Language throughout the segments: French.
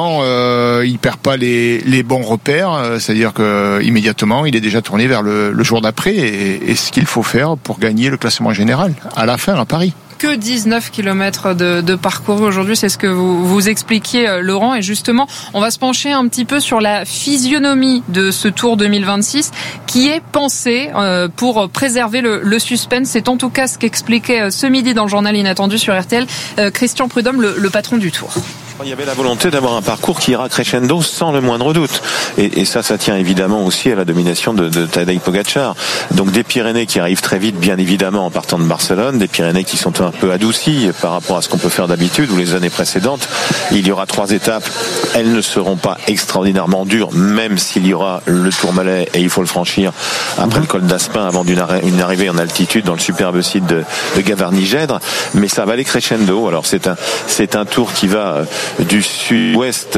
Il perd pas les bons repères, c'est-à-dire que immédiatement il est déjà tourné vers le jour d'après et ce qu'il faut faire pour gagner le classement général à la fin à Paris. Que 19 km de parcours aujourd'hui, c'est ce que vous expliquiez, Laurent. Et justement, on va se pencher un petit peu sur la physionomie de ce Tour 2026 qui est pensé pour préserver le suspense. C'est en tout cas ce qu'expliquait ce midi dans le journal Inattendu sur RTL Christian Prudhomme, le patron du Tour. Il y avait la volonté d'avoir un parcours qui ira crescendo sans le moindre doute. Et ça tient évidemment aussi à la domination de Tadej Pogačar. Donc des Pyrénées qui arrivent très vite, bien évidemment, en partant de Barcelone. Des Pyrénées qui sont un peu adoucies par rapport à ce qu'on peut faire d'habitude ou les années précédentes. Il y aura 3 étapes. Elles ne seront pas extraordinairement dures, même s'il y aura le Tourmalet et il faut le franchir après le col d'Aspin avant une arrivée en altitude dans le superbe site de Gavarnie-Gèdre. Mais ça va aller crescendo. Alors c'est un tour qui va du sud-ouest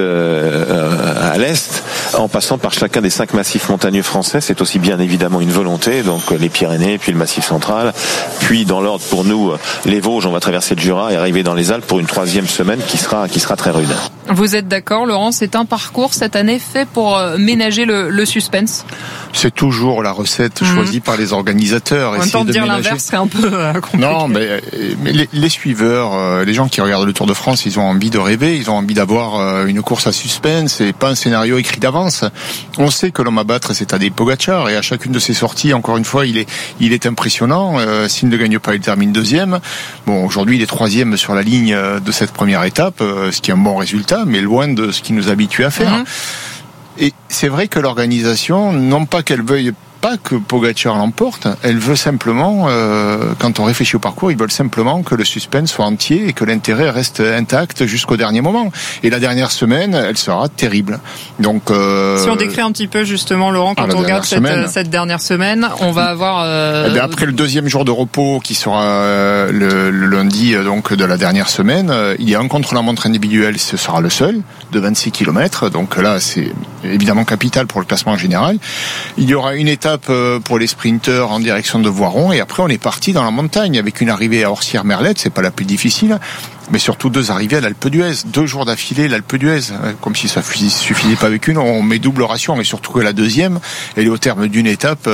à l'est, en passant par chacun des 5 massifs montagneux français. C'est aussi bien évidemment une volonté, donc les Pyrénées, puis le Massif central, puis dans l'ordre pour nous les Vosges. On va traverser le Jura et arriver dans les Alpes pour une 3e semaine qui sera très rude. Vous êtes d'accord, Laurent, c'est un parcours cette année fait pour ménager le suspense? C'est toujours la recette choisie par les organisateurs. En même temps, dire l'inverse serait un peu compliqué. Non, mais les suiveurs, les gens qui regardent le Tour de France, ils ont envie de rêver, ils ont envie d'avoir une course à suspense et pas un scénario écrit d'avance. On sait que l'homme à battre, c'est Tadej Pogačar, et à chacune de ses sorties, encore une fois, il est impressionnant. S'il ne gagne pas, il termine 2e. Bon, aujourd'hui, il est 3e sur la ligne de cette première étape, ce qui est un bon résultat, mais loin de ce qu'il nous habitue à faire. Et c'est vrai que l'organisation, non pas qu'elle veuille pas que Pogačar l'emporte, elle veut simplement, quand on réfléchit au parcours, ils veulent simplement que le suspense soit entier et que l'intérêt reste intact jusqu'au dernier moment. Et la dernière semaine, elle sera terrible. Donc, si on décrit un petit peu justement, Laurent, quand on regarde cette dernière semaine, on va avoir... après le 2e jour de repos qui sera le lundi donc de la dernière semaine, il y a un contre-la-montre individuel, ce sera le seul, de 26 km. Donc là, c'est évidemment capital pour le classement général. Il y aura une étape pour les sprinteurs en direction de Voiron, et après on est parti dans la montagne avec une arrivée à Orsières-Merlette, c'est pas la plus difficile, mais surtout 2 arrivées à l'Alpe d'Huez, 2 jours d'affilée l'Alpe d'Huez, comme si ça suffisait pas avec une, on met double ration, et surtout que la 2e, elle est au terme d'une étape,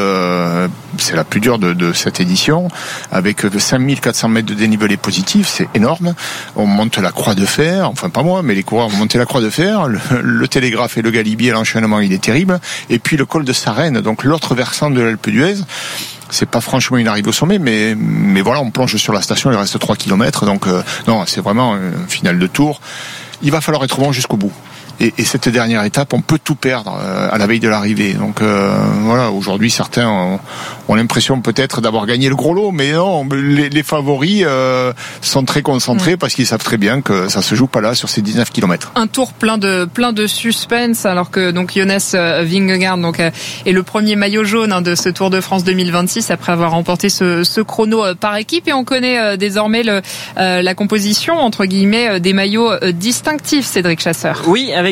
c'est la plus dure de cette édition, avec 5400 mètres de dénivelé positif, c'est énorme. On monte la Croix de Fer, enfin pas moi, mais les coureurs vont monter la Croix de Fer, le Télégraphe et le Galibier, l'enchaînement il est terrible, et puis le col de Sarenne, donc l'autre versant de l'Alpe d'Huez. C'est pas franchement une arrivée au sommet, mais voilà, on plonge sur la station, il reste 3 km, donc non, c'est vraiment un final de tour. Il va falloir être bon jusqu'au bout. Et cette dernière étape, on peut tout perdre à la veille de l'arrivée. Donc voilà, aujourd'hui certains ont l'impression peut-être d'avoir gagné le gros lot, mais non, les favoris sont très concentrés parce qu'ils savent très bien que ça se joue pas là sur ces 19 km. Un tour plein de suspense, alors que donc Jonas Vingegaard donc est le premier maillot jaune de ce Tour de France 2026 après avoir remporté ce chrono par équipe, et on connaît désormais la composition entre guillemets des maillots distinctifs, Cédric Chasseur. Oui, avec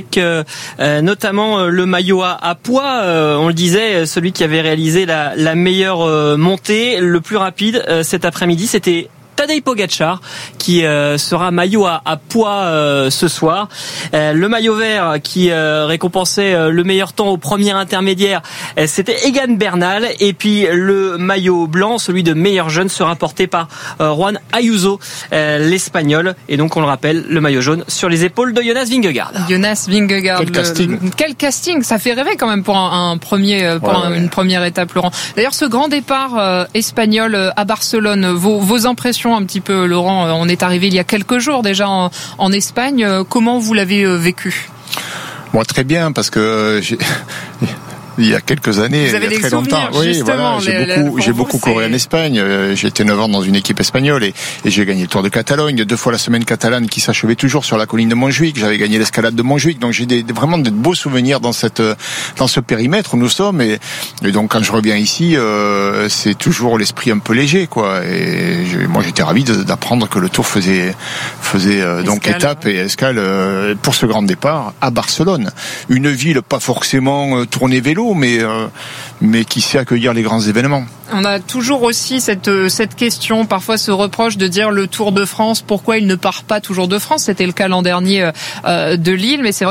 notamment le maillot à poids, on le disait, celui qui avait réalisé la meilleure montée, le plus rapide cet après-midi, c'était Tadej Pogačar qui sera maillot à poids ce soir. Le maillot vert qui récompensait le meilleur temps au premier intermédiaire, c'était Egan Bernal, et puis le maillot blanc, celui de meilleur jeune, sera porté par Juan Ayuso, l'Espagnol, et donc on le rappelle, le maillot jaune sur les épaules de Jonas Vingegaard. Jonas Vingegaard, quel casting, ça fait rêver quand même pour une première étape, Laurent. D'ailleurs, ce grand départ espagnol à Barcelone, vos impressions un petit peu, Laurent. On est arrivé il y a quelques jours déjà en Espagne. Comment vous l'avez vécu? Moi, très bien, parce que il y a quelques années, il y a très longtemps. Oui, voilà, j'ai beaucoup couru en Espagne. J'ai été 9 ans dans une équipe espagnole et j'ai gagné le Tour de Catalogne, 2 fois la semaine catalane qui s'achevait toujours sur la colline de Montjuïc. J'avais gagné l'escalade de Montjuïc, donc j'ai vraiment de beaux souvenirs dans ce périmètre où nous sommes. Et donc quand je reviens ici, c'est toujours l'esprit un peu léger, quoi. Et moi, j'étais ravi d'apprendre que le Tour faisait donc étape et escale pour ce grand départ à Barcelone, une ville pas forcément tournée vélo, mais qui sait accueillir les grands événements. On a toujours aussi cette question, parfois ce reproche de dire le Tour de France, pourquoi il ne part pas toujours de France? C'était le cas l'an dernier de Lille, mais c'est vrai